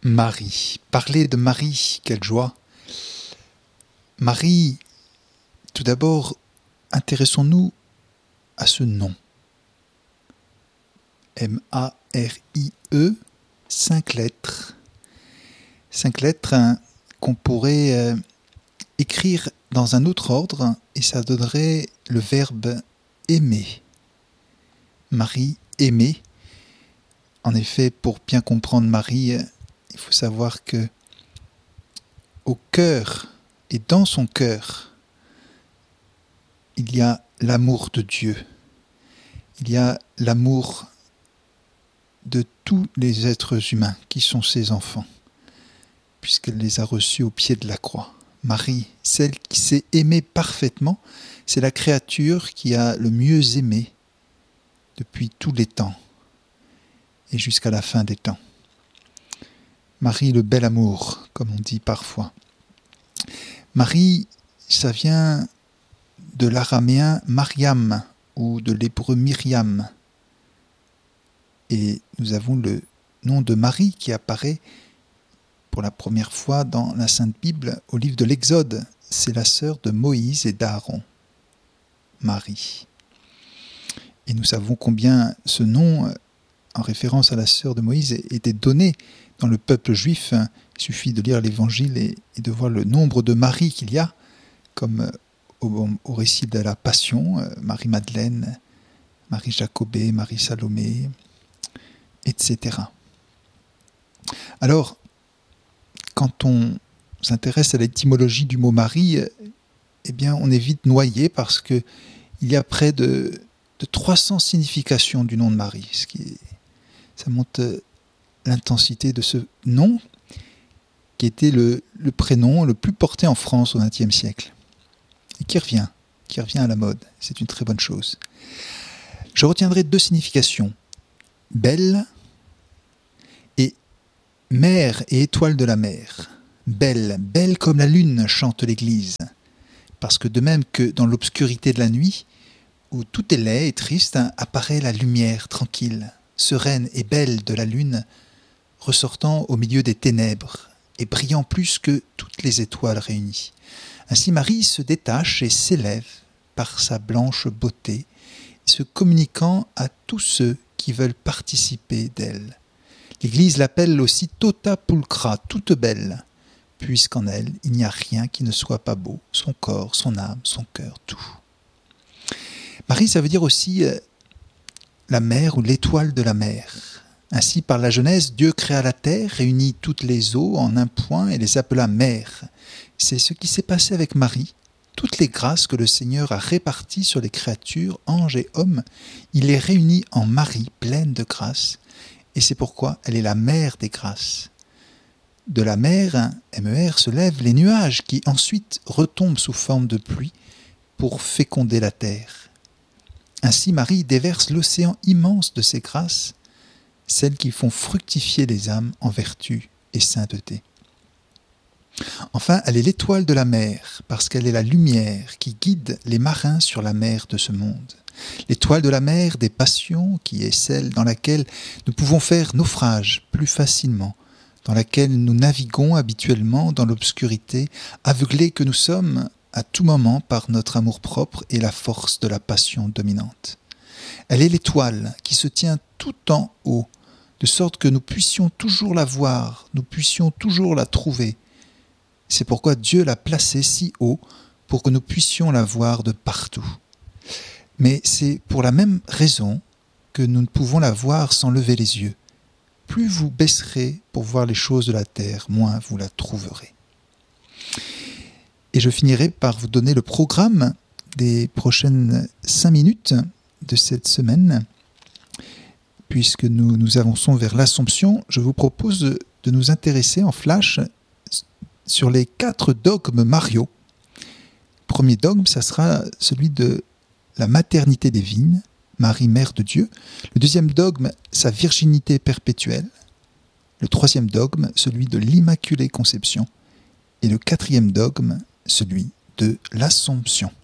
Marie. Parler de Marie, quelle joie. Marie, tout d'abord, intéressons-nous à ce nom. M-A-R-I-E, 5 lettres. 5 lettres qu'on pourrait écrire dans un autre ordre et ça donnerait le verbe aimer. Marie, aimer. En effet, pour bien comprendre Marie, il faut savoir que au cœur et dans son cœur, il y a l'amour de Dieu. Il y a l'amour de tous les êtres humains qui sont ses enfants, puisqu'elle les a reçus au pied de la croix. Marie, celle qui s'est aimée parfaitement, c'est la créature qui a le mieux aimé depuis tous les temps et jusqu'à la fin des temps. Marie, le bel amour, comme on dit parfois. Marie, ça vient de l'araméen Mariam ou de l'hébreu Myriam. Et nous avons le nom de Marie qui apparaît pour la première fois dans la Sainte Bible au livre de l'Exode. C'est la sœur de Moïse et d'Aaron, Marie. Et nous savons combien ce nom, en référence à la sœur de Moïse, était donné dans le peuple juif. Il suffit de lire l'Évangile et de voir le nombre de Marie qu'il y a, comme au récit de la Passion, Marie-Madeleine, Marie-Jacobée, Marie-Salomé, etc. Alors, quand on s'intéresse à l'étymologie du mot Marie, eh bien, on est vite noyé parce qu'il y a près de 300 significations du nom de Marie. Ça montre l'intensité de ce nom qui était le prénom le plus porté en France au XXe siècle et qui revient à la mode. C'est une très bonne chose. Je retiendrai 2 significations. Belle et mère et étoile de la mer. Belle, belle comme la lune, chante l'Église. Parce que de même que dans l'obscurité de la nuit, où tout est laid et triste, apparaît la lumière tranquille, sereine et belle de la lune, ressortant au milieu des ténèbres et brillant plus que toutes les étoiles réunies. Ainsi Marie se détache et s'élève par sa blanche beauté, se communiquant à tous ceux qui veulent participer d'elle. L'Église l'appelle aussi tota pulchra, toute belle, puisqu'en elle, il n'y a rien qui ne soit pas beau, son corps, son âme, son cœur, tout. Marie, ça veut dire aussi la mer ou l'étoile de la mer. Ainsi, par la Genèse, Dieu créa la terre, réunit toutes les eaux en un point et les appela mer. C'est ce qui s'est passé avec Marie. Toutes les grâces que le Seigneur a réparties sur les créatures, anges et hommes, il les réunit en Marie, pleine de grâce. Et c'est pourquoi elle est la mère des grâces. De la mer, MER, se lèvent les nuages qui ensuite retombent sous forme de pluie pour féconder la terre. Ainsi Marie déverse l'océan immense de ses grâces, celles qui font fructifier les âmes en vertu et sainteté. Enfin, elle est l'étoile de la mer, parce qu'elle est la lumière qui guide les marins sur la mer de ce monde. L'étoile de la mer des passions, qui est celle dans laquelle nous pouvons faire naufrage plus facilement, dans laquelle nous naviguons habituellement dans l'obscurité, aveuglés que nous sommes à tout moment par notre amour-propre et la force de la passion dominante. Elle est l'étoile qui se tient tout en haut, de sorte que nous puissions toujours la voir, nous puissions toujours la trouver. C'est pourquoi Dieu l'a placée si haut pour que nous puissions la voir de partout. Mais c'est pour la même raison que nous ne pouvons la voir sans lever les yeux. Plus vous baisserez pour voir les choses de la terre, moins vous la trouverez. Et je finirai par vous donner le programme des prochaines 5 minutes de cette semaine. Puisque nous avançons vers l'Assomption, je vous propose de nous intéresser en flash sur les 4 dogmes mariaux. Le premier dogme, ça sera celui de la maternité divine, Marie, mère de Dieu. Le deuxième dogme, sa virginité perpétuelle. Le troisième dogme, celui de l'Immaculée Conception. Et le 4e dogme, celui de l'Assomption.